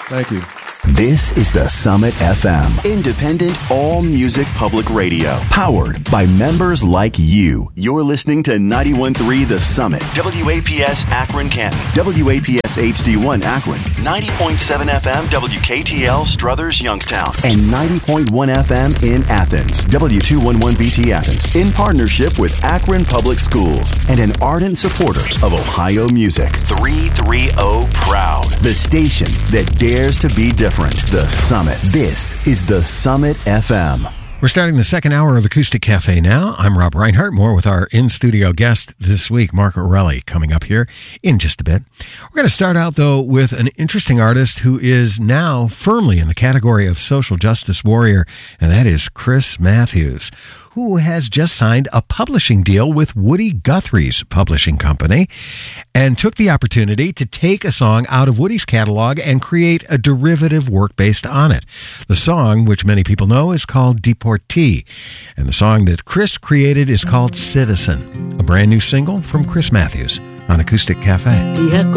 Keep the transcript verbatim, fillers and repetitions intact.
Thank you. This is the Summit F M, independent all-music public radio, powered by members like you. You're listening to ninety-one point three The Summit, W A P S Akron Canton, W A P S H D one Akron, ninety point seven F M W K T L Struthers Youngstown, and ninety point one F M in Athens, W two eleven B T Athens, in partnership with Akron Public Schools and an ardent supporter of Ohio music. three thirty Proud, the station that dares to be different. The Summit. This is the Summit F M. We're starting the second hour of Acoustic Cafe now. I'm Rob Reinhart, more with our in-studio guest this week, Mark Orelli, coming up here in just a bit. We're going to start out, though, with an interesting artist who is now firmly in the category of social justice warrior, and that is Chris Matthews, who has just signed a publishing deal with Woody Guthrie's publishing company and took the opportunity to take a song out of Woody's catalog and create a derivative work based on it. The song, which many people know, is called Deportee, and the song that Chris created is called Citizen, a brand new single from Chris Matthews on Acoustic Cafe.